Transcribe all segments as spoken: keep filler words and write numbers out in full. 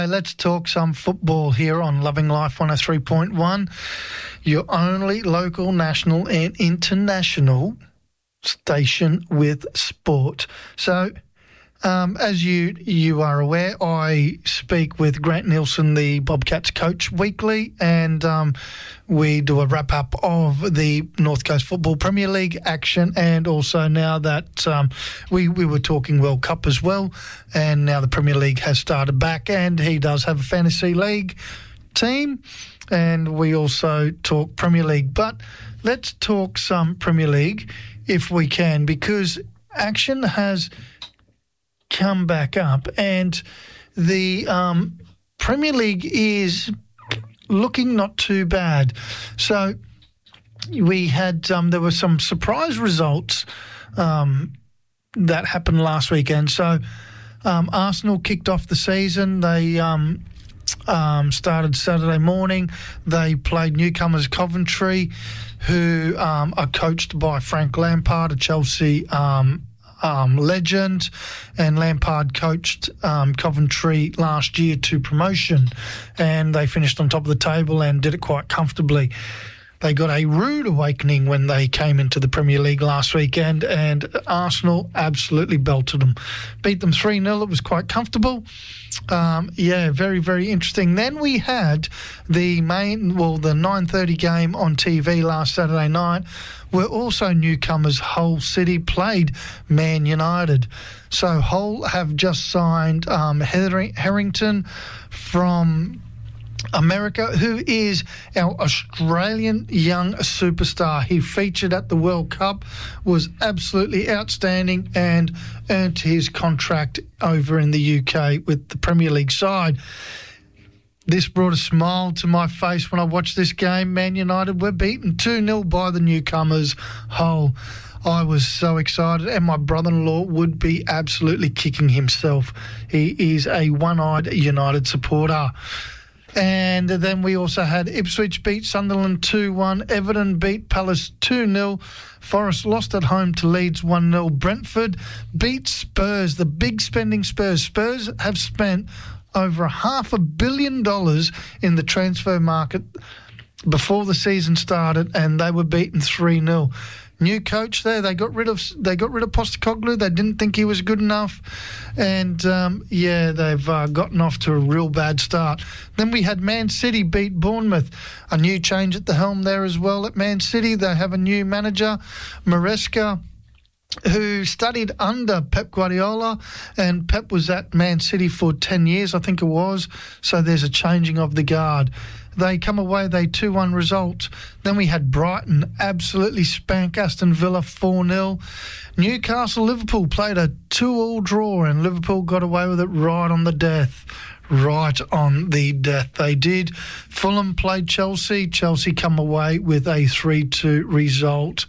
Let's talk some football here on Loving Life one oh three point one, your only local, national and international station with sport. So, um, as you you are aware, I speak with Grant Nielsen, the Bobcats coach, weekly, and um, we do a wrap-up of the North Coast Football Premier League action, and also now that um, we, we were talking World Cup as well, and now the Premier League has started back, and he does have a fantasy league team, and we also talk Premier League. But let's talk some Premier League if we can, because action has come back up, and the um, Premier League is looking not too bad. So we had um, there were some surprise results um, that happened last weekend. So um, Arsenal kicked off the season. They um, um, started Saturday morning. They played newcomers Coventry, who um, are coached by Frank Lampard, a Chelsea um Um, legend, and Lampard coached um, Coventry last year to promotion, and they finished on top of the table and did it quite comfortably. They got a rude awakening when they came into the Premier League last weekend, and Arsenal absolutely belted them. Beat them three nil. It was quite comfortable. Um, yeah, very, very interesting. Then we had the main, well, the nine thirty game on T V last Saturday night, where also newcomers Hull City played Man United. So Hull have just signed um, Heather- Harrington from America, who is our Australian young superstar. He featured at the World Cup, was absolutely outstanding, and earned his contract over in the U K with the Premier League side. This brought a smile to my face when I watched this game. Man United were beaten two nil by the newcomers Hull. I was so excited, and my brother-in-law would be absolutely kicking himself. He is a one-eyed United supporter. And then we also had Ipswich beat Sunderland two one. Everton beat Palace two nil. Forest lost at home to Leeds one nil. Brentford beat Spurs, the big spending Spurs. Spurs have spent over a half a billion dollars in the transfer market before the season started, and they were beaten three nil. New coach there. They got rid of they got rid of Postecoglou. They didn't think he was good enough, and um, yeah, they've uh, gotten off to a real bad start. Then we had Man City beat Bournemouth. A new change at the helm there as well at Man City. They have a new manager, Maresca, who studied under Pep Guardiola, and Pep was at Man City for ten years, I think it was. So there's a changing of the guard. They come away, they two one result. Then we had Brighton absolutely spank Aston Villa four nil. Newcastle, Liverpool played a two all draw, and Liverpool got away with it right on the death. Right on the death they did. Fulham played Chelsea. Chelsea come away with a three two result.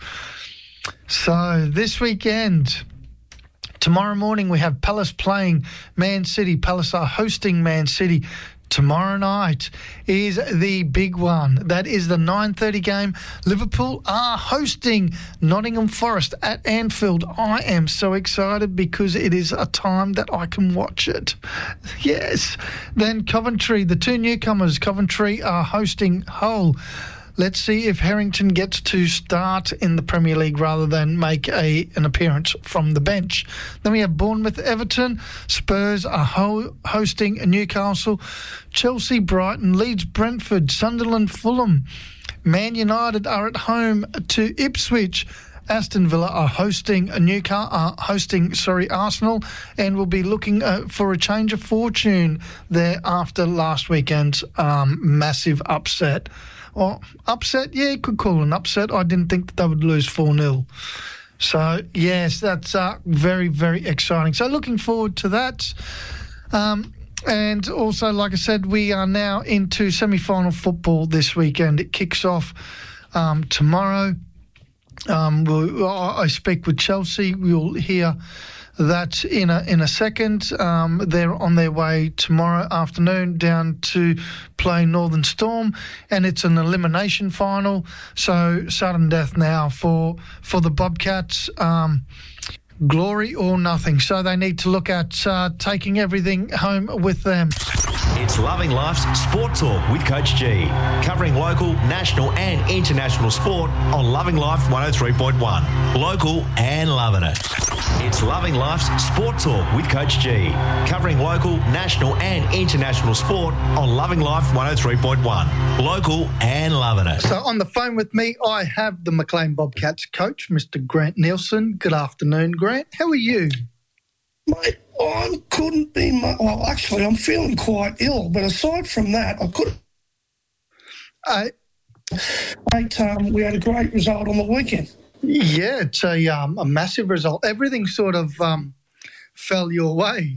So this weekend, tomorrow morning, we have Palace playing Man City. Palace are hosting Man City. Tomorrow night is the big one. That is the nine thirty game. Liverpool are hosting Nottingham Forest at Anfield. I am so excited because it is a time that I can watch it. Yes. Then Coventry, the two newcomers, Coventry are hosting Hull. Let's see if Harrington gets to start in the Premier League rather than make a an appearance from the bench. Then we have Bournemouth, Everton. Spurs are ho- hosting Newcastle. Chelsea, Brighton, Leeds, Brentford, Sunderland, Fulham. Man United are at home to Ipswich. Aston Villa are hosting a Newcastle, uh, hosting sorry Arsenal, and will be looking uh, for a change of fortune there after last weekend's um, massive upset. Or upset, yeah, you could call it an upset. I didn't think that they would lose four nil. So, yes, that's uh, very, very exciting. So, looking forward to that. Um, and also, like I said, we are now into semi-final football this weekend. It kicks off um, tomorrow. Um, we'll, I speak with Chelsea. We'll hear that in a in a second. Um, they're on their way tomorrow afternoon down to play Northern Storm, and it's an elimination final. So sudden death now for for the Bobcats. Um, glory or nothing. So they need to look at uh, taking everything home with them. It's Loving Life's Sport Talk with Coach G, covering local, national and international sport on Loving Life one oh three point one. Local and loving it. It's Loving Life's Sport Talk with Coach G, covering local, national and international sport on Loving Life one oh three point one. Local and loving it. So on the phone with me, I have the Maclean Bobcats coach, Mister Grant Nielsen. Good afternoon, Grant. How are you? Mate, I couldn't be... Mu- well, actually, I'm feeling quite ill, but aside from that, I could... Uh, Mate, um, we had a great result on the weekend. Yeah, it's a, um, a massive result. Everything sort of um, fell your way.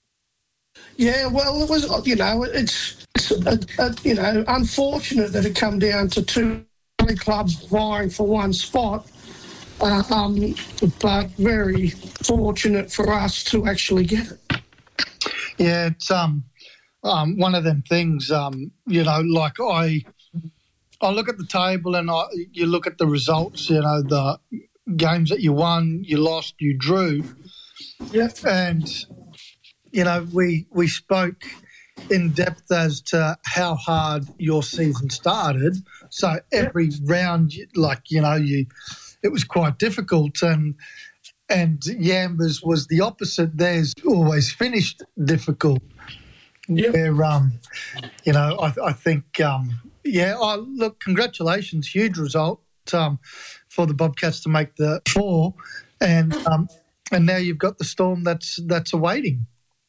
Yeah, well, it was, you know, it's, it's a, a, you know, unfortunate that it come down to two clubs vying for one spot. Uh, um, but very fortunate for us to actually get it. Yeah, it's um, um, one of them things, um, you know, like I I look at the table and I, you look at the results, you know, the games that you won, you lost, you drew. Yep. And, you know, we we spoke in depth as to how hard your season started. So every round, like, you know, you... it was quite difficult, and and Yambers was the opposite. Theirs always finished difficult. Yep. Where, um, you know, I, I think, um, yeah. Oh, look, congratulations, huge result um, for the Bobcats to make the four, and um, and now you've got the Storm that's that's awaiting.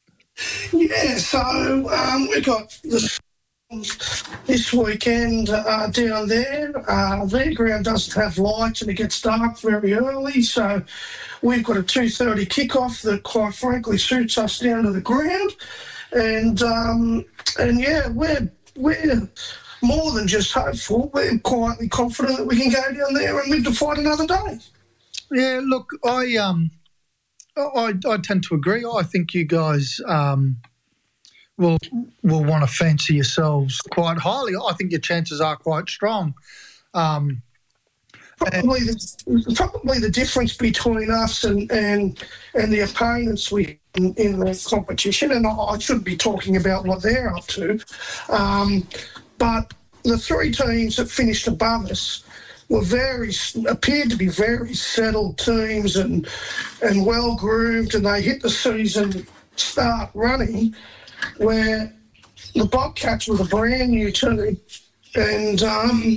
Yeah, so um, we got the this weekend uh, down there. Uh, their ground doesn't have lights and it gets dark very early, so we've got a two thirty kickoff that quite frankly suits us down to the ground. And um, and yeah, we're we're more than just hopeful. We're quietly confident that we can go down there and live to fight another day. Yeah, look, I um, I I tend to agree. I think you guys um. will will want to fancy yourselves quite highly. I think your chances are quite strong. Um, probably, the, probably the difference between us and and, and the opponents we in, in the competition, and I, I shouldn't be talking about what they're up to, um, but the three teams that finished above us were very appeared to be very settled teams and and well grooved, and they hit the season start running. Where the Bobcats were a brand new team, and um,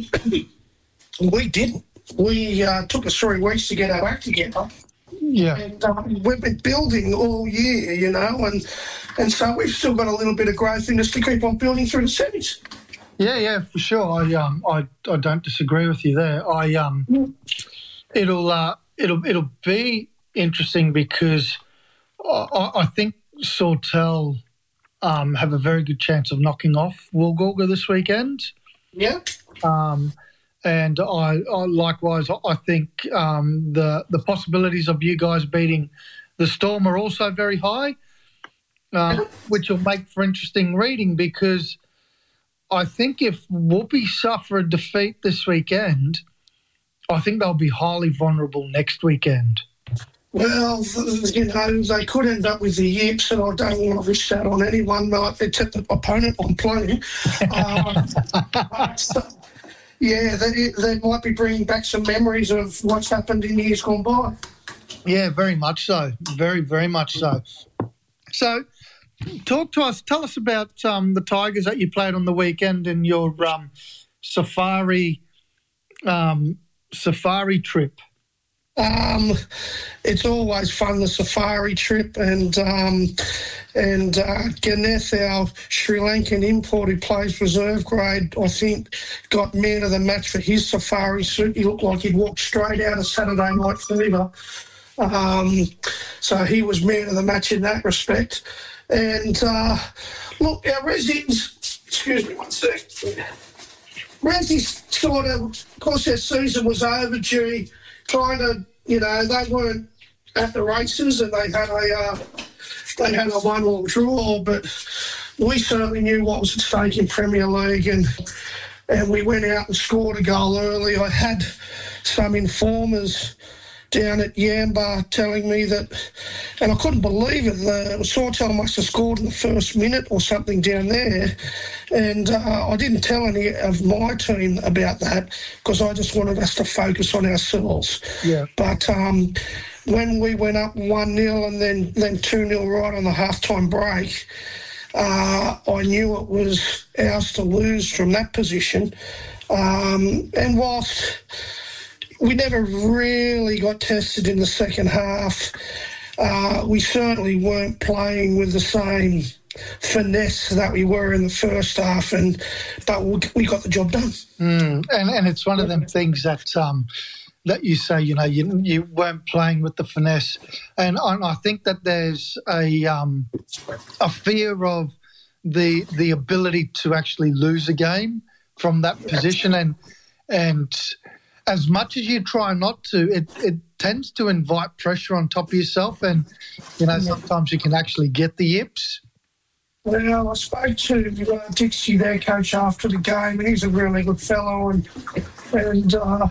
we didn't. We uh, took us three weeks to get our act together. Yeah. And um, we've been building all year, you know, and and so we've still got a little bit of growth in us to keep on building through the semis. Yeah, yeah, for sure. I um, I, I don't disagree with you there. I um, mm. it'll uh, it'll it'll be interesting because I, I think Sawtell Um, have a very good chance of knocking off Woolgoolga this weekend. Yeah. Um, and I, I likewise, I think um, the the possibilities of you guys beating the Storm are also very high, uh, which will make for interesting reading because I think if Whoopee suffer a defeat this weekend, I think they'll be highly vulnerable next weekend. Well, you know, they could end up with the yips, and I don't want to wish that on anyone, except the opponent I'm playing. uh, so, yeah, they, they might be bringing back some memories of what's happened in years gone by. Yeah, very much so. Very, very much so. So, talk to us. Tell us about um, the Tigers that you played on the weekend in your um, safari um, safari trip. Um, it's always fun, the safari trip, and um, and uh, Ganeth, our Sri Lankan import who plays reserve grade, I think got man of the match for his safari suit. He looked like he'd walked straight out of Saturday Night Fever. Um, so he was man of the match in that respect. And uh, look, our residents, excuse me one sec. Resi's sort of, of course, their season was overdue. Trying to, you know, they weren't at the races and they had a uh, they had a one-all draw, but we certainly knew what was at stake in Premier League, and and we went out and scored a goal early. I had some informers down at Yamba telling me that, and I couldn't believe it, the Sawtell must have scored in the first minute or something down there, and uh, I didn't tell any of my team about that because I just wanted us to focus on ourselves. Yeah. But um, when we went up one nil and then, then two nil right on the halftime break, uh, I knew it was ours to lose from that position. Um, and whilst we never really got tested in the second half, uh, we certainly weren't playing with the same finesse that we were in the first half, and but we, we got the job done. Mm, and, and it's one of them things that um, that you say, you know, you you weren't playing with the finesse, and, and I think that there's a um, a fear of the the ability to actually lose a game from that position, and and as much as you try not to, it, it tends to invite pressure on top of yourself, and you know sometimes you can actually get the yips. Well, I spoke to uh, Dixie, their coach, after the game, and he's a really good fellow, and and uh,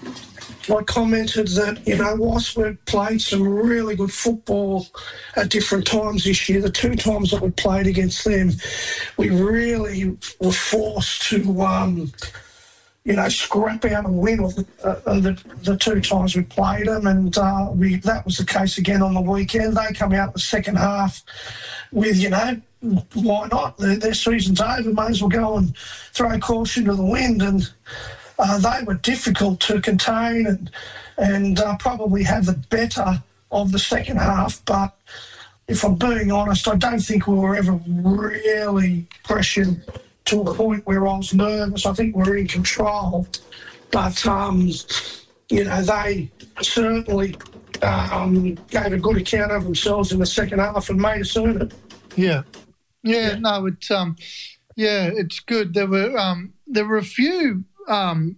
I commented that, you know, whilst we've played some really good football at different times this year, the two times that we played against them, we really were forced to, um, you know, scrap out and win of the, uh, the, the two times we played them. And uh, we that was the case again on the weekend. They come out the second half with, you know, why not? Their, their season's over, may as well go and throw caution to the wind. And Uh, they were difficult to contain and and uh, probably had the better of the second half. But if I'm being honest, I don't think we were ever really pressured to a point where I was nervous. I think we were in control. But, um, you know, they certainly um, gave a good account of themselves in the second half and made us earn it. Yeah. Yeah, no, it's, um, yeah, it's good. There were, um, there were a few Um,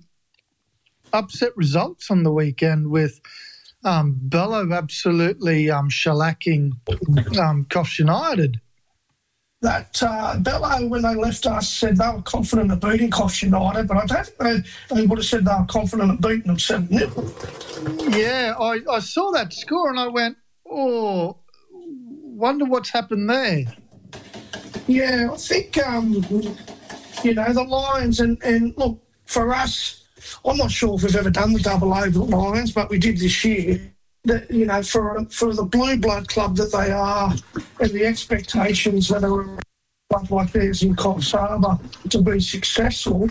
upset results on the weekend with um, Bello absolutely um, shellacking um, Coffs United. That uh, Bello, when they left us, said they were confident of beating Coffs United, but I don't think they, they would have said they were confident of beating them seven nil. Yeah, I, I saw that score and I went, oh, wonder what's happened there. Yeah, I think, um, you know, the Lions, and, and look, for us, I'm not sure if we've ever done the double over the Lions, but we did this year. That, you know, for for the blue blood club that they are, and the expectations that are a club like theirs in Coffs Harbour to be successful,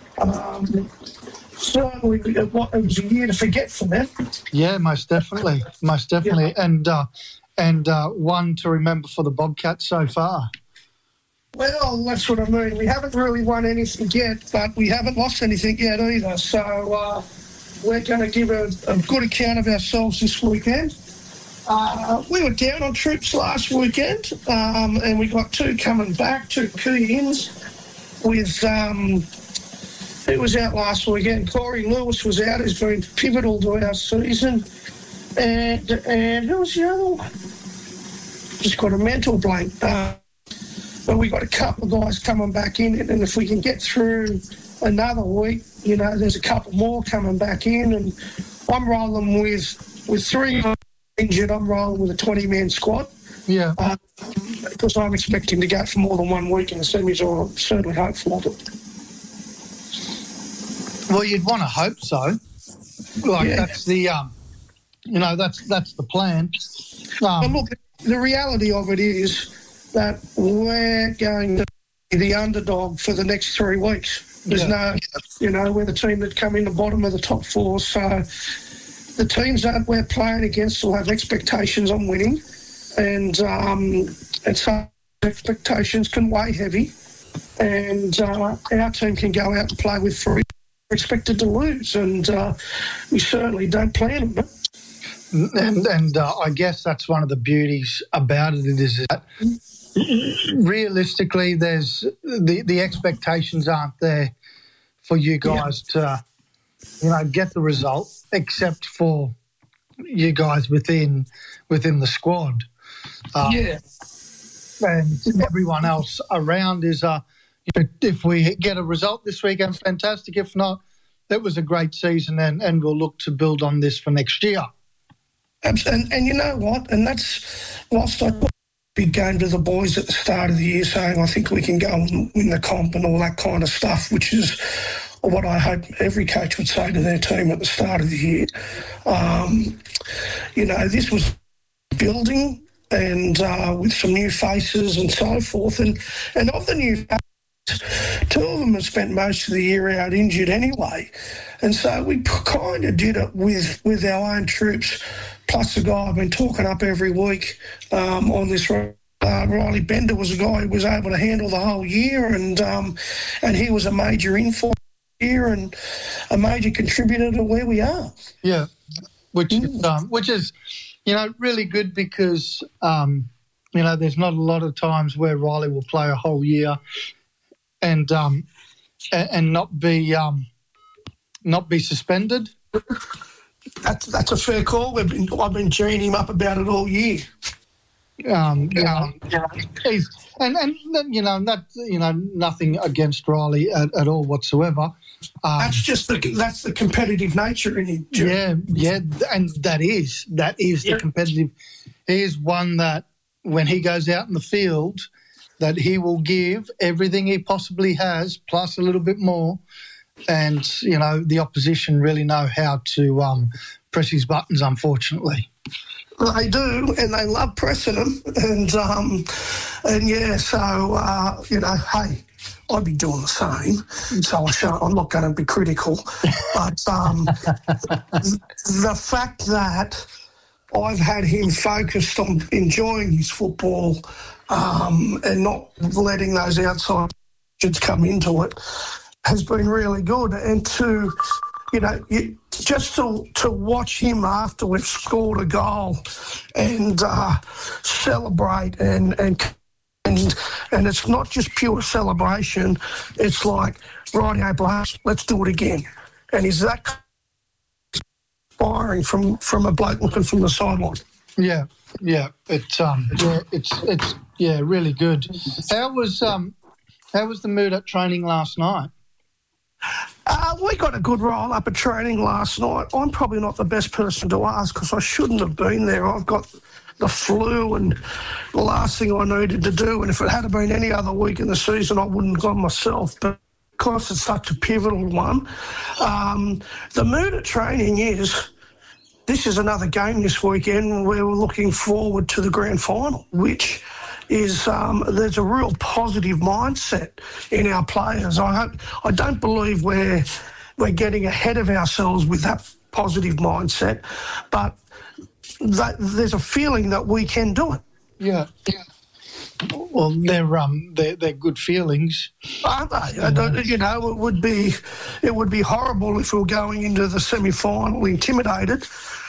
um, certainly it was a year to forget for them. Yeah, most definitely, most definitely, yeah. and uh, and uh, one to remember for the Bobcats so far. Well, that's what I mean. We haven't really won anything yet, but we haven't lost anything yet either. So uh, we're going to give a, a good account of ourselves this weekend. Uh, we were down on troops last weekend, um, and we got two coming back, two key-ins with, um, who was out last weekend? Corey Lewis was out, who's been pivotal to our season. And, and who was the other one? Just got a mental blank. Uh, But we got a couple of guys coming back in, and if we can get through another week, you know, there's a couple more coming back in, and I'm rolling with with three injured. I'm rolling with a twenty-man squad. Yeah, uh, because I'm expecting to go for more than one week in the semis, or I'm certainly hopeful of it. Well, you'd want to hope so. Like yeah. that's the, um, you know, that's that's the plan. Um, but look, the reality of it is that we're going to be the underdog for the next three weeks. There's yeah. no, you know, we're the team that come in the bottom of the top four. So the teams that we're playing against will have expectations on winning, and um, and so expectations can weigh heavy, and uh, our team can go out and play with three expected to lose, and uh, we certainly don't plan on it. And, and uh, I guess that's one of the beauties about it is that realistically, there's the, the expectations aren't there for you guys yeah. to, you know, get the result, except for you guys within within the squad. Um, yeah, and everyone else around is, uh, you know, if we get a result this weekend, fantastic. If not, that was a great season, and, and we'll look to build on this for next year. And, and you know what? And that's, whilst I put a big game to the boys at the start of the year saying I think we can go and win the comp and all that kind of stuff, which is what I hope every coach would say to their team at the start of the year. Um, you know, this was building and uh, with some new faces and so forth. And, and of the new faces, two of them have spent most of the year out injured anyway. And so we kind of did it with, with our own troops, plus the guy I've been talking up every week um, on this. Uh, Riley Bender was a guy who was able to handle the whole year, and um, and he was a major influence here and a major contributor to where we are. Yeah, which is, um, which is, you know, really good because, um, you know, there's not a lot of times where Riley will play a whole year and um, and, and not be um, not be suspended. That's that's a fair call. We've been I've been geeing him up about it all year. Um, you know, he's, and and you know that you know nothing against Riley at, at all whatsoever. Um, that's just the that's the competitive nature in him. Jerry. Yeah, yeah, and that is that is yeah. the competitive. He is one that when he goes out in the field, that he will give everything he possibly has, plus a little bit more. And you know the opposition really know how to um, press his buttons, unfortunately. They do, and they love pressing them. And, um, and yeah, so, uh, you know, hey, I'd be doing the same. So I shan't, I'm not going to be critical. But um, the fact that I've had him focused on enjoying his football um, and not letting those outside kids come into it has been really good. And to... You know, you, just to to watch him after we've scored a goal and uh, celebrate and and and and it's not just pure celebration. It's like, rightio, blokes, let's do it again. And is that inspiring from from a bloke looking from the sideline? Yeah, yeah, it's um, yeah, it's it's yeah, really good. How was um, how was the mood at training last night? Uh, we got a good roll up at training last night. I'm probably not the best person to ask because I shouldn't have been there. I've got the flu and the last thing I needed to do, and if it had been any other week in the season, I wouldn't have gone myself. But because it's such a pivotal one, um, the mood at training is this is another game this weekend where we're looking forward to the grand final, which is um, there's a real positive mindset in our players. I hope, I don't believe we're we're getting ahead of ourselves with that positive mindset, but that, there's a feeling that we can do it. Yeah, yeah. Well, they're um, they're, they're good feelings, aren't they? I don't, you know, it would be it would be horrible if we were going into the semi-final intimidated.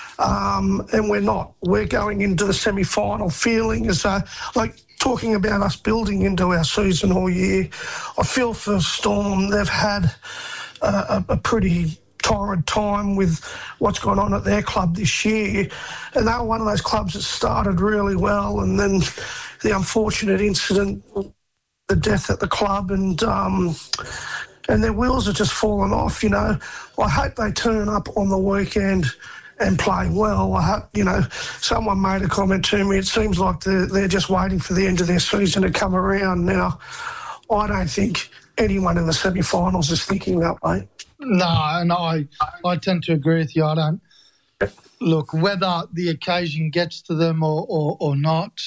Um, and we're not. We're going into the semi-final feeling as though, like talking about us building into our season all year. I feel for Storm, they've had a, a pretty torrid time with what's gone on at their club this year. And they were one of those clubs that started really well, and then the unfortunate incident, the death at the club, and um, and their wheels have just fallen off, you know. I hope they turn up on the weekend and play well. I hope, you know, someone made a comment to me, it seems like they're, they're just waiting for the end of their season to come around. Now, I don't think anyone in the semi-finals is thinking that way. No, and I, I tend to agree with you. I don't... Look, whether the occasion gets to them or, or, or not,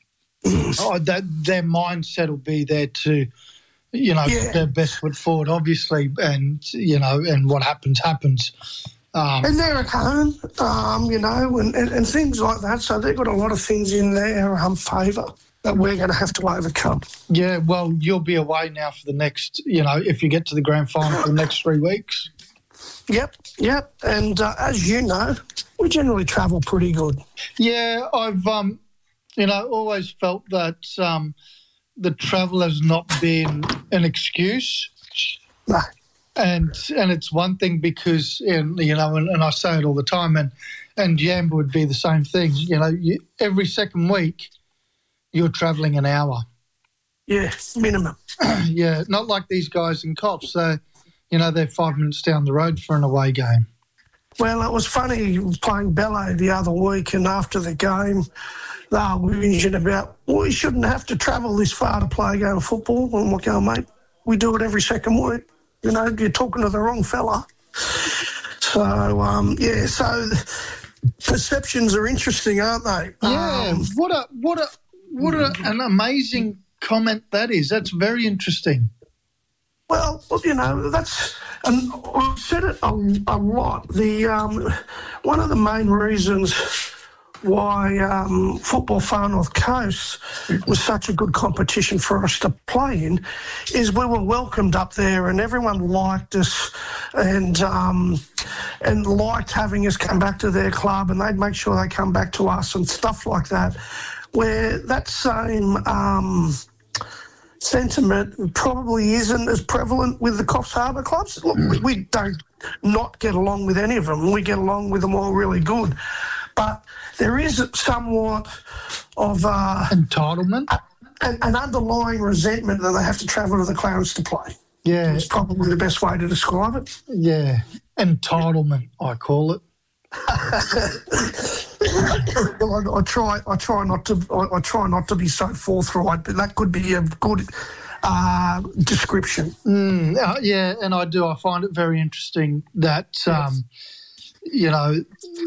oh, that, their mindset will be there to, you know, yeah. put their best foot forward, obviously, and, you know, and what happens, happens. Um, and they're at home, um, you know, and, and, and things like that. So they've got a lot of things in their um, favour that we're going to have to overcome. Yeah, well, you'll be away now for the next, you know, if you get to the grand final for the next three weeks. Yep, yep. And uh, as you know, we generally travel pretty good. Yeah, I've, um, you know, always felt that um, the travel has not been an excuse. No. And and it's one thing because, and, you know, and, and I say it all the time, and, and Yamba would be the same thing. You know, you, every second week you're travelling an hour. Yeah, minimum. Yeah, not like these guys in Cops. So, you know, they're five minutes down the road for an away game. Well, it was funny playing ballet the other week, and after the game, they were whinging about, well, we shouldn't have to travel this far to play a game of football. And I'm like, oh, mate, we do it every second week. You know, you're talking to the wrong fella. So, um, yeah, so perceptions are interesting, aren't they? Yeah, Um, what a what a what a, an amazing comment that is. That's very interesting. Well, you know, that's, and I've said it a, a lot. The um, one of the main reasons why um, Football Far North Coast was such a good competition for us to play in is we were welcomed up there, and everyone liked us, and um, and liked having us come back to their club, and they'd make sure they come back to us and stuff like that. Where that same um, sentiment probably isn't as prevalent with the Coffs Harbour clubs. Look, we, we don't not get along with any of them. We get along with them all really good. But there is somewhat of uh, Entitlement? a, an, an underlying resentment that they have to travel to the Clarence to play. Yeah. It's probably the best way to describe it. Yeah. Entitlement, I call it. Well, I, I try. I try not to. I, I try not to be so forthright, but that could be a good uh, description. Mm, uh, yeah, and I do. I find it very interesting that, um, you know,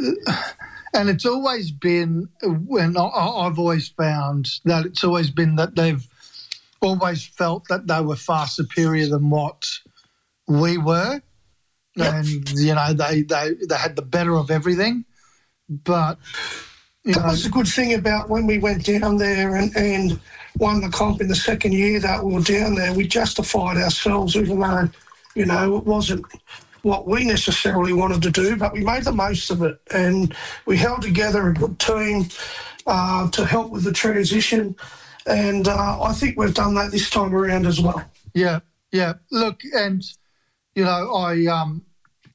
and it's always been, when I, I've always found that it's always been that they've always felt that they were far superior than what we were. Yep. And, you know, they, they, they had the better of everything. But, you that know, was the good thing about when we went down there and, and won the comp in the second year that we were down there. We justified ourselves, even though, you know, it wasn't what we necessarily wanted to do, but we made the most of it. And we held together a good team uh, to help with the transition. And uh, I think we've done that this time around as well. Yeah, yeah. Look, and... You know, I um,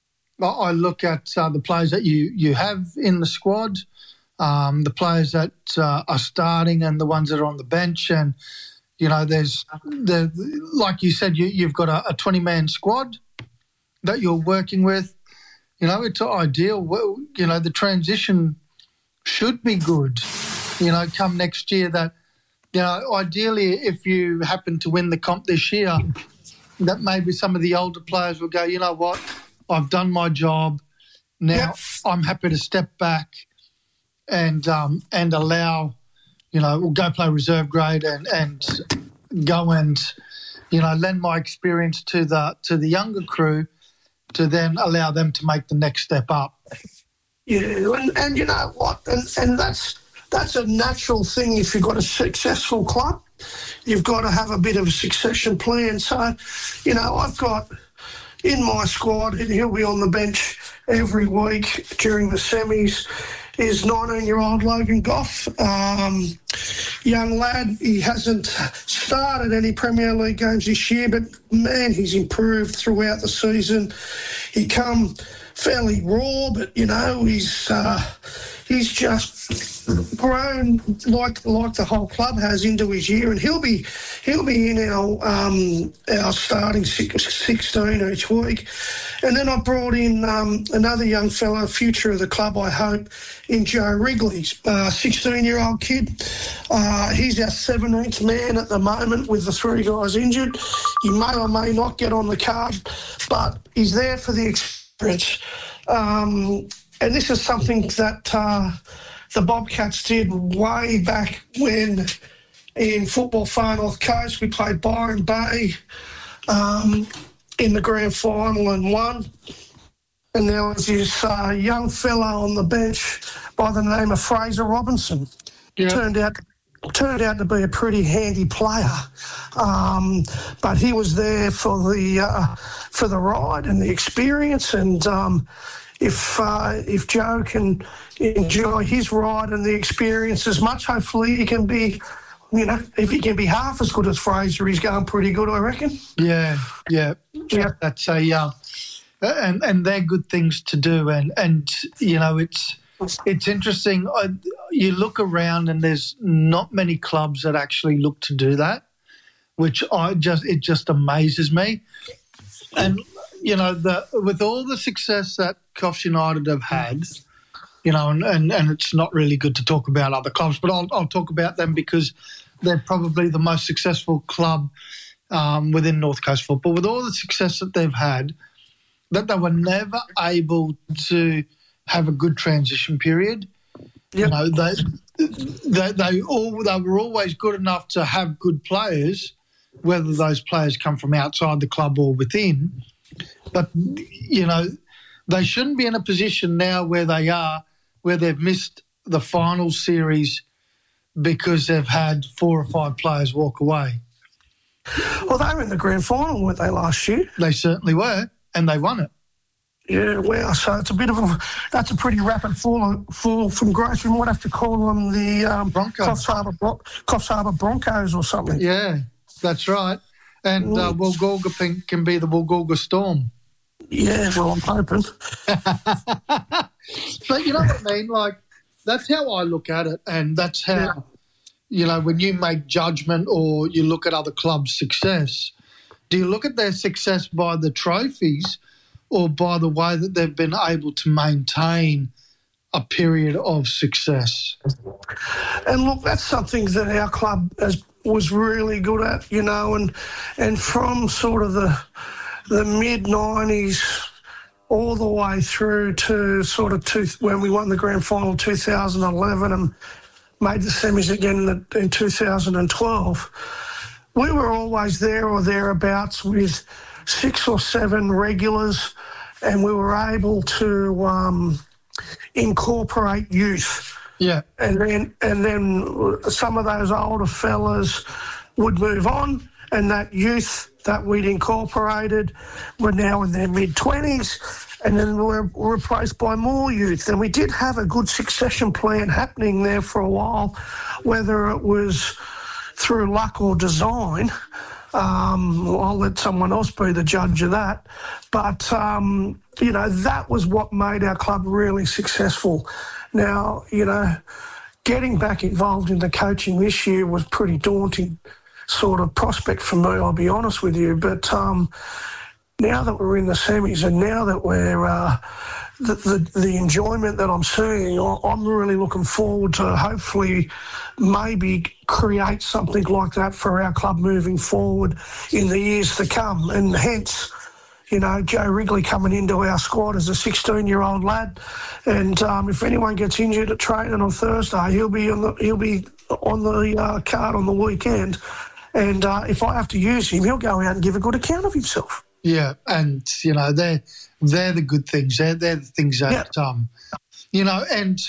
I look at uh, the players that you, you have in the squad, um, the players that uh, are starting and the ones that are on the bench. And, you know, there's, the like you said, you, you've got a twenty-man squad that you're working with. You know, it's ideal. Well, you know, the transition should be good, you know, come next year that, you know, ideally if you happen to win the comp this year, that maybe some of the older players will go, you know what, I've done my job. Now yep. I'm happy to step back and um, and allow, you know, we'll go play reserve grade and, and go and, you know, lend my experience to the to the younger crew to then allow them to make the next step up. Yeah, and, and you know what, and, and that's that's a natural thing if you've got a successful club. You've got to have a bit of a succession plan. So, you know, I've got in my squad, and he'll be on the bench every week during the semis, is nineteen-year-old Logan Goff. Um, young lad, he hasn't started any Premier League games this year, but, man, he's improved throughout the season. He come fairly raw, but, you know, he's uh, he's just grown like like the whole club has into his year, and he'll be he'll be in our um, our starting sixteen each week. And then I brought in um, another young fellow, future of the club, I hope, in Joe Wrigley, uh, sixteen-year-old kid. Uh, he's our seventeenth man at the moment with the three guys injured. He may or may not get on the card, but he's there for the experience. Um, and this is something that uh, the Bobcats did way back when in Football Far North Coast. We played Byron Bay um, in the grand final and won. And there was this uh, young fella on the bench by the name of Fraser Robinson. Yeah. Turned out turned out to be a pretty handy player, um, but he was there for the uh, for the ride and the experience. And um, if uh, if Joe can enjoy his ride and the experience as much, hopefully he can be, you know, if he can be half as good as Fraser, he's going pretty good, I reckon. Yeah, yeah, yeah. That's a uh, and and they're good things to do, and and you know it's. It's interesting. I, you look around and there's not many clubs that actually look to do that, which I just it just amazes me. And you know, the, with all the success that Coffs United have had, you know, and, and, and it's not really good to talk about other clubs, but I'll, I'll talk about them because they're probably the most successful club um, within North Coast football. With all the success that they've had, that they were never able to have a good transition period. Yep. You know, they, they they all they were always good enough to have good players, whether those players come from outside the club or within. But, you know, they shouldn't be in a position now where they are, where they've missed the final series because they've had four or five players walk away. Well, they were in the grand final, weren't they, last year? They certainly were, and they won it. Yeah, well, so it's a bit of a, that's a pretty rapid fall, fall from grace. We might have to call them the um, Broncos. Coffs Harbour, Bron- Coffs Harbour Broncos or something. Yeah, that's right. And uh, Woolgoolga can be the Woolgoolga Storm. Yeah, well, I'm hoping. But you know what I mean? Like, that's how I look at it, and that's how, yeah. you know, when you make judgment or you look at other clubs' success, do you look at their success by the trophies or by the way that they've been able to maintain a period of success? And look, that's something that our club has, was really good at, you know, and and from sort of the the mid nineties all the way through to sort of two, when we won the grand final in two thousand eleven and made the semis again in, the, in two thousand twelve, we were always there or thereabouts with six or seven regulars, and we were able to um, incorporate youth. Yeah. And then and then some of those older fellas would move on, and that youth that we'd incorporated were now in their mid-twenties, and then we're replaced by more youth. And we did have a good succession plan happening there for a while, whether it was through luck or design. Um, I'll let someone else be the judge of that. But, um, you know, that was what made our club really successful. Now, you know, getting back involved in the coaching this year was pretty daunting sort of prospect for me, I'll be honest with you. But um, now that we're in the semis and now that we're uh, the, the the enjoyment that I'm seeing, I'm really looking forward to hopefully maybe create something like that for our club moving forward in the years to come. And hence, you know, Joe Wrigley coming into our squad as a sixteen-year-old lad, and um, if anyone gets injured at training on Thursday, he'll be on the he'll be on the uh, card on the weekend. And uh, if I have to use him, he'll go out and give a good account of himself. Yeah, and, you know, they're, they're the good things. They're, they're the things that, yeah. um, you know, and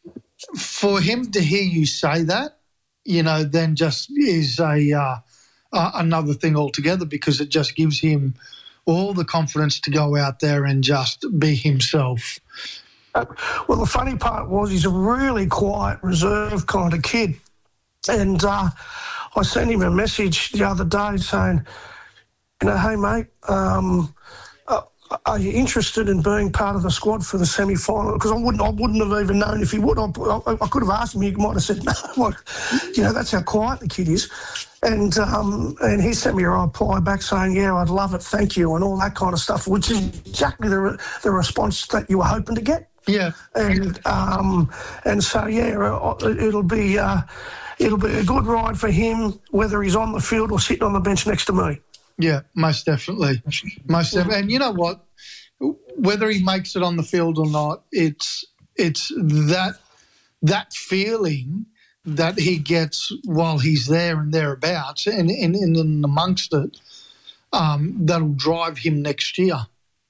for him to hear you say that, you know, then just is a uh, uh, another thing altogether, because it just gives him all the confidence to go out there and just be himself. Uh, well, the funny part was he's a really quiet, reserved kind of kid. And uh, I sent him a message the other day saying, you know, hey, mate, um, uh, are you interested in being part of the squad for the semi-final? Because I wouldn't, I wouldn't have even known if he would. I, I, I could have asked him. He might have said no. Like, you know, that's how quiet the kid is. And um, and he sent me a reply back saying, yeah, I'd love it, thank you, and all that kind of stuff, which is exactly the the response that you were hoping to get. Yeah. And um, and so yeah, it'll be uh, it'll be a good ride for him, whether he's on the field or sitting on the bench next to me. Yeah, most definitely, most definitely. And you know what? Whether he makes it on the field or not, it's it's that that feeling that he gets while he's there and thereabouts, and and, and, and amongst it, um, that'll drive him next year.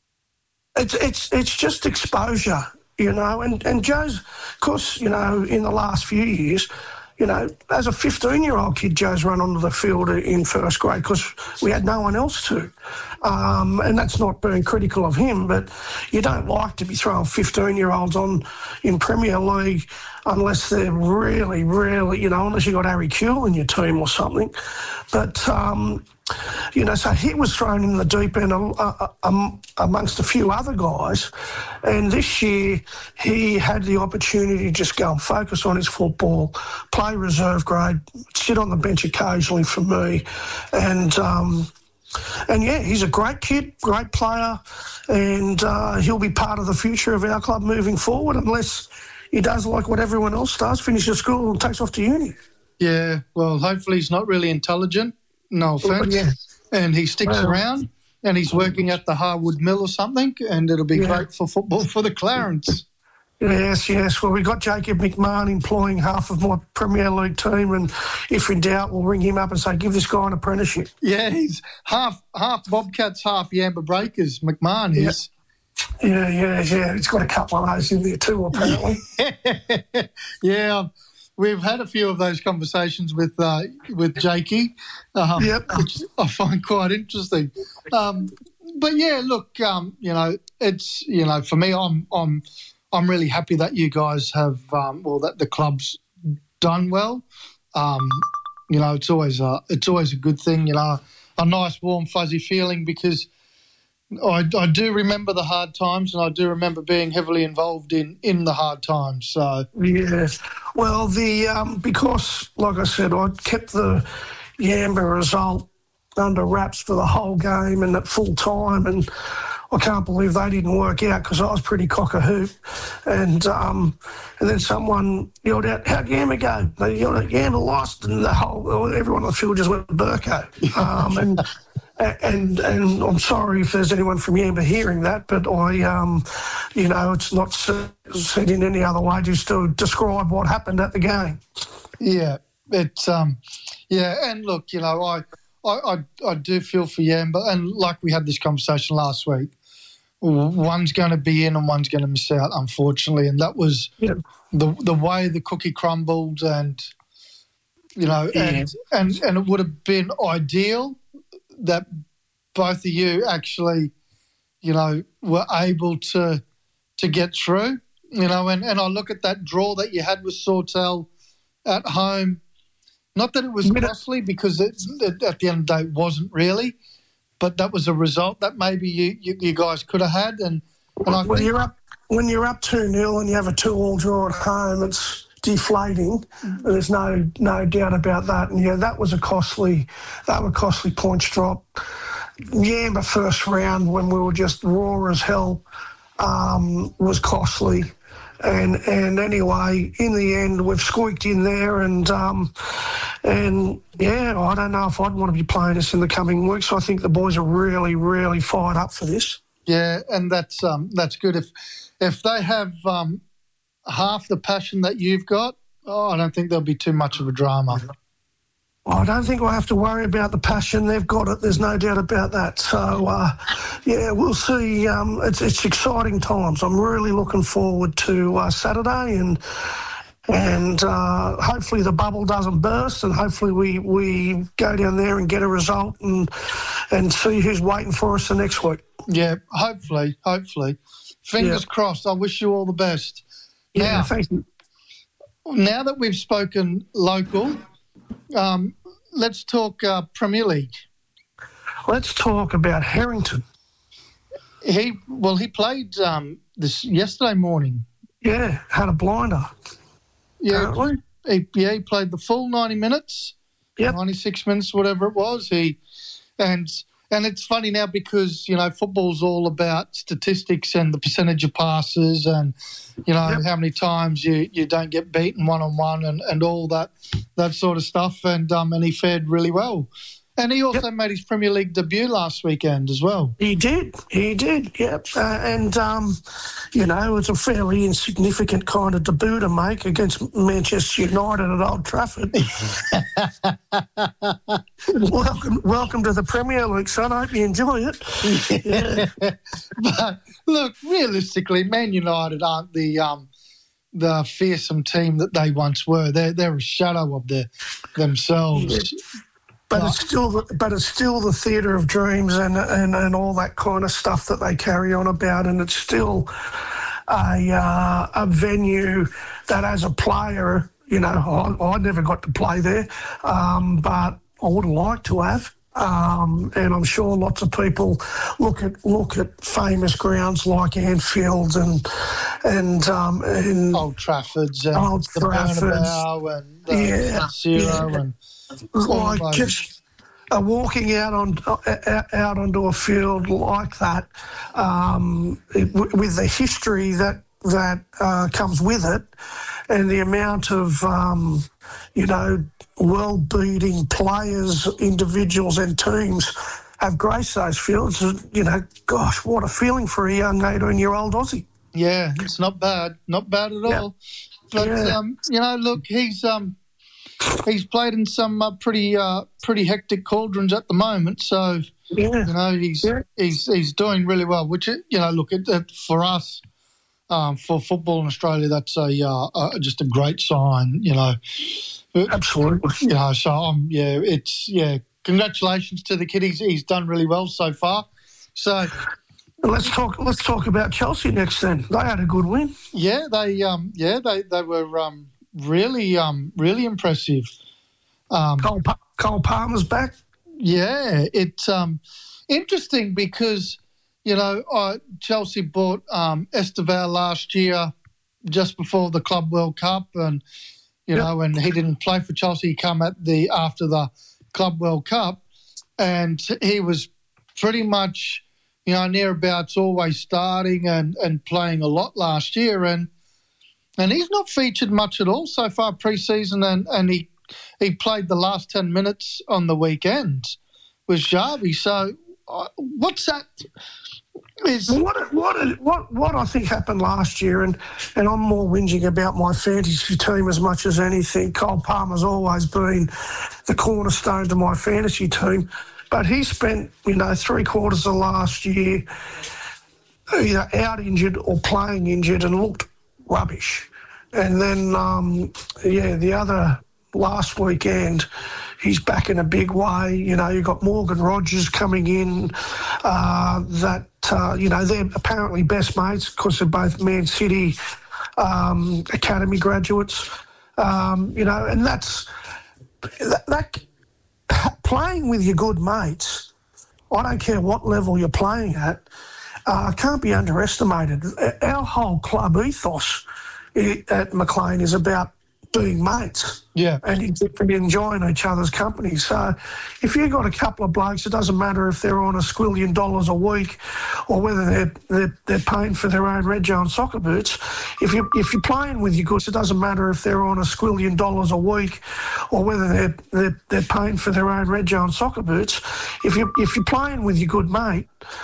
It's it's it's just exposure, you know. And and Joe's, of course, you know, in the last few years, you know, as a fifteen-year-old kid, Joe's run onto the field in first grade because we had no one else to. Um, and that's not being critical of him, but you don't like to be throwing fifteen-year-olds on in Premier League unless they're really, really, you know, unless you've got Harry Kuehl in your team or something. But, um, you know, so he was thrown in the deep end uh, uh, amongst a few other guys. And this year he had the opportunity to just go and focus on his football, play reserve grade, sit on the bench occasionally for me. And, um, and yeah, he's a great kid, great player, and uh, he'll be part of the future of our club moving forward, unless he does like what everyone else does, finishes school and takes off to uni. Yeah, well, hopefully he's not really intelligent, no offence, yeah. and he sticks Well, around and he's working at the Harwood Mill or something, and it'll be Yeah. great for football for the Clarence. Yes, yes. Well, we got Jacob McMahon employing half of my Premier League team, and if in doubt, we'll ring him up and say, give this guy an apprenticeship. Yeah, he's half half Bobcats, half Yamba Breakers, McMahon Yeah. is. Yeah, yeah, yeah. He's got a couple of those in there too, apparently. Yeah, um, we've had a few of those conversations with uh, with Jakey, um, Yep. which I find quite interesting. Um, but yeah, look, um, you know, it's you know, for me, I'm I'm I'm really happy that you guys have, um, well, that the club's done well. Um, you know, it's always a it's always a good thing. You know, a nice, warm, fuzzy feeling because I, I do remember the hard times, and I do remember being heavily involved in, in the hard times. So Yes. Well, the um, because, like I said, I kept the Yamba result under wraps for the whole game and at full time, and I can't believe they didn't work out because I was pretty cock a hoop. And um, and then someone yelled out, "How'd Yamba go?" They yelled out, "Yamba lost," and the whole everyone on the field just went Burko. Um, and. And and I'm sorry if there's anyone from Yamba hearing that, but I, um, you know, it's not said in any other way just to describe what happened at the game. yeah, it's um, yeah, and look, you know, I I I, I do feel for Yamba, and like we had this conversation last week, one's going to be in and one's going to miss out, unfortunately, and that was Yeah. the the way the cookie crumbled, and you know, and Yeah. and and it would have been ideal that both of you actually, you know, were able to to get through, you know, and, and I look at that draw that you had with Sawtell at home. Not that it was costly, because it, it, at the end of the day it wasn't really, but that was a result that maybe you, you, you guys could have had. And, and I when think, you're up when you're up two nil and you have a two all draw at home, it's deflating. There's no no doubt about that. And yeah, that was a costly that were costly points drop. Yamba first round when we were just raw as hell um, was costly. And and anyway, in the end, we've squeaked in there, and um, and yeah, I don't know if I'd want to be playing this in the coming weeks. I think the boys are really, really fired up for this. yeah, and that's um that's good. If if they have um half the passion that you've got, oh, I don't think there'll be too much of a drama. I don't think we'll have to worry about the passion. They've got it. There's no doubt about that. So, uh, yeah, we'll see. Um, it's, it's exciting times. I'm really looking forward to uh, Saturday, and and uh, hopefully the bubble doesn't burst, and hopefully we, we go down there and get a result and and see who's waiting for us the next week. Yeah, hopefully, hopefully. Fingers Yeah. crossed. I wish you all the best. Yeah, Now, thank you. now that we've spoken local, um, let's talk uh, Premier League. Let's talk about Harrington. He well, he played um, this yesterday morning. Yeah, had a blinder. Yeah, Apparently. he, yeah, he played the full ninety minutes, Yep. ninety-six minutes, whatever it was. He and and it's funny now because you know football's all about statistics and the percentage of passes and you know Yep. how many times you, you don't get beaten one on one and and all that that sort of stuff. And um and he fared really well. And he also made his Premier League debut last weekend as well. He did, he did, yep. Uh, and, um, you know, it's a fairly insignificant kind of debut to make against Manchester United at Old Trafford. welcome welcome to the Premier League, son. I hope you enjoy it. Yeah. But look, realistically, Man United aren't the um, the fearsome team that they once were. They're they're a shadow of their themselves. But it's still, the, but it's still the theatre of dreams and, and and all that kind of stuff that they carry on about, and it's still a uh, a venue that, as a player, you know, I, I never got to play there, um, but I would have liked to have. Um, and I'm sure lots of people look at look at famous grounds like Anfield and and um, and Old Trafford's and Old the Trafford's. Bernabeu and uh, Yeah, San Siro yeah. and all like those. just uh, walking out on uh, out onto a field like that, um, it, with the history that that uh, comes with it, and the amount of um, you know world-beating players, individuals, and teams have graced those fields. You know, gosh, what a feeling for a young eighteen-year-old Aussie. Yeah, it's not bad, not bad at all. Yeah. But yeah. um, you know, look, he's um. He's played in some uh, pretty uh, pretty hectic cauldrons at the moment, so yeah. you know he's yeah. he's he's doing really well. Which you know, look it, it, for us, um, for football in Australia, that's a uh, uh, just a great sign. You know, absolutely. You know, so um, yeah, it's yeah. Congratulations to the kid. He's he's done really well so far. So let's talk. Let's talk about Chelsea next. Then they had a good win. Yeah, they um yeah they they were um. Really, um, really impressive. Um, Cole, pa- Cole Palmer's back. Yeah, it's um, interesting because you know uh, Chelsea bought um, Esteval last year, just before the Club World Cup, and you yep. know, and he didn't play for Chelsea. He come at the after the Club World Cup, and he was pretty much you know nearabouts always starting and and playing a lot last year, and. And he's not featured much at all so far pre-season, and, and he he played the last ten minutes on the weekend with Xavi. So uh, what's that? Is what what what what I think happened last year, and, and I'm more whinging about my fantasy team as much as anything. Cole Palmer's always been the cornerstone to my fantasy team, but he spent you know three quarters of last year either out injured or playing injured and looked rubbish. And then, um, yeah, the other last weekend, he's back in a big way. You know, you've got Morgan Rogers coming in uh, that, uh, you know, they're apparently best mates because they're both Man City um, Academy graduates. Um, you know, and that's, that, that playing with your good mates, I don't care what level you're playing at, uh, can't be underestimated. Our whole club ethos at Maclean is about being mates yeah. and enjoying each other's company. So if you've got a couple of blokes, it doesn't matter if they're on a squillion dollars a week or whether they're, they're, they're paying for their own red and soccer boots. If, you, if you're playing with your goods, it doesn't matter if they're on a squillion dollars a week or whether they're, they're, they're paying for their own red and soccer boots. If, you, if you're playing with your good mate,